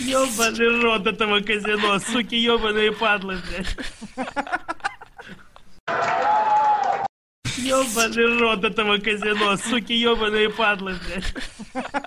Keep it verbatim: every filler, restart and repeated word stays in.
Ёбаный рот этого казино, суки ёбаные падлы, блядь. Ёбаный рот этого казино, суки ёбаные падлы, блядь.